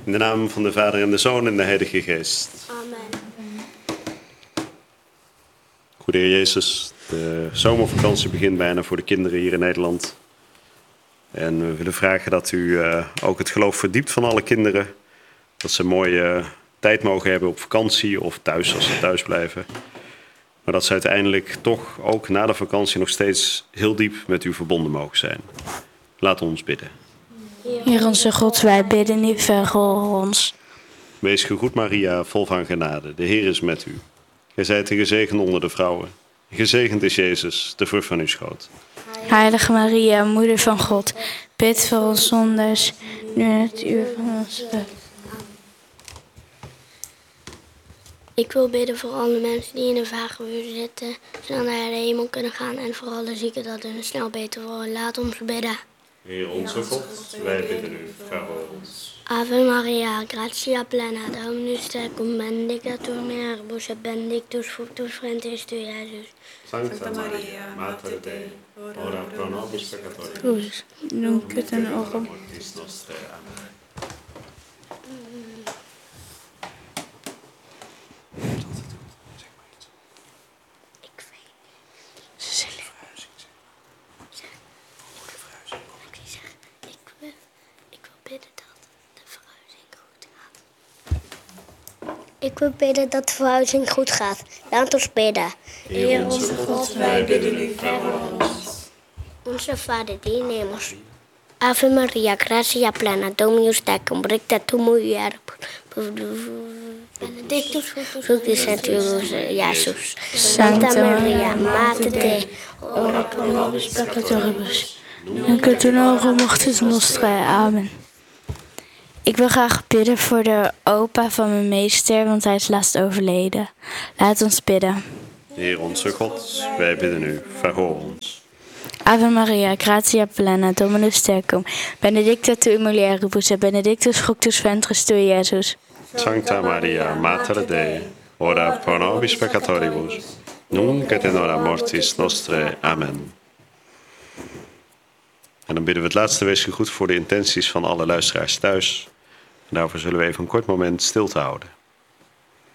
In de naam van de Vader en de Zoon en de Heilige Geest. Amen. Goede Heer Jezus, de zomervakantie begint bijna voor de kinderen hier in Nederland. En we willen vragen dat u ook het geloof verdiept van alle kinderen. Dat ze een mooie tijd mogen hebben op vakantie of thuis als ze thuis blijven. Maar dat ze uiteindelijk toch ook na de vakantie nog steeds heel diep met u verbonden mogen zijn. Laat ons bidden. Heer onze God, wij bidden u, verhoor ons. Wees gegroet Maria, vol van genade. De Heer is met u. Gij zijt de gezegende onder de vrouwen. Gezegend is Jezus, de vrucht van uw schoot. Heilige Maria, moeder van God, bid voor ons zondaars, nu en het uur van ons dood. Ik wil bidden voor alle mensen die in een vage uur zitten, snel naar de hemel kunnen gaan en voor alle zieken dat hun snel beter worden. Laat ons bidden. Heer onze God, wij bidden u, verhoor ons. Ave Maria, gratia plena, Dominus tecum, benedicta tu in mulieribus et benedictus fructus ventris tui, Iesus. Sancta Maria, Mater Dei, ora pro nobis peccatoribus, Nunc et in hora mortis nostrae. Amen. Ik wil bidden dat de verhuizing goed gaat. Laat ons bidden. Heer onze God, wij bidden u, verhoor ons. Onze Vader die in hemels. Ave Maria, gratia plena, Dominus tecum, benedicta tu mulieribus, benedictus fructus ventris tui, Iesus. Santa Maria, Mater Dei, ora pro nobis peccatoribus, nunc et in hora mortis nostrae. Amen. Ik wil graag bidden voor de opa van mijn meester, want hij is laatst overleden. Laat ons bidden. Heer onze God, wij bidden u, verhoor ons. Ave Maria, gratia plena, Dominus tecum, benedicta tu in mulieribus et benedictus fructus ventris tui, Iesus. Sancta Maria, Mater Dei, ora pro nobis peccatoribus, nunc et in hora mortis nostrae. Amen. En dan bidden we het laatste wees gegroet voor de intenties van alle luisteraars thuis. En daarvoor zullen we even een kort moment stilte houden.